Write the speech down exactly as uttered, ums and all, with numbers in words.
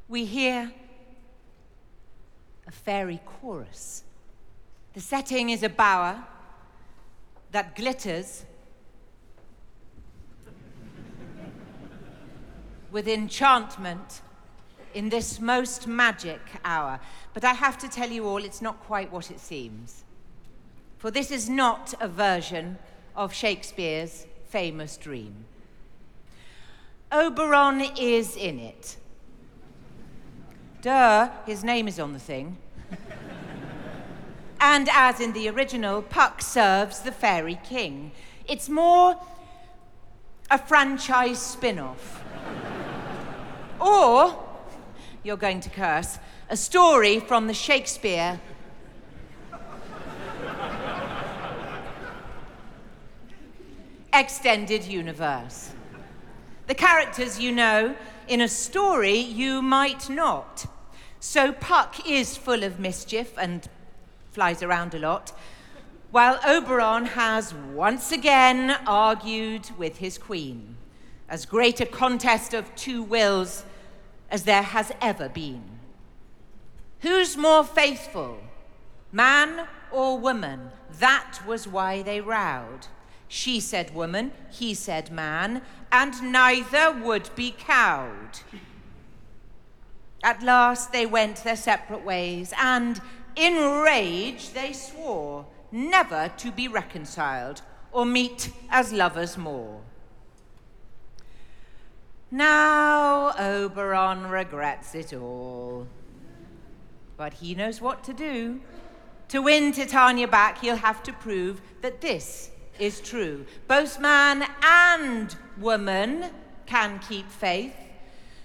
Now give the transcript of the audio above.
we hear a fairy chorus. The setting is a bower that glitters with enchantment in this most magic hour. But I have to tell you all, it's not quite what it seems. For this is not a version of Shakespeare's famous dream. Oberon is in it. Duh, his name is on the thing. And as in the original, Puck serves the Fairy King. It's more a franchise spin-off. Or, you're going to curse, a story from the Shakespeare extended universe. The characters you know, in a story you might not. So Puck is full of mischief and flies around a lot, while Oberon has once again argued with his queen. As great a contest of two wills as there has ever been. Who's more faithful, man or woman? That was why they rowed. She said woman, he said man, and neither would be cowed. At last they went their separate ways, and in rage they swore never to be reconciled or meet as lovers more. Now Oberon regrets it all, but he knows what to do. To win Titania back, he'll have to prove that this is true. Both man and woman can keep faith.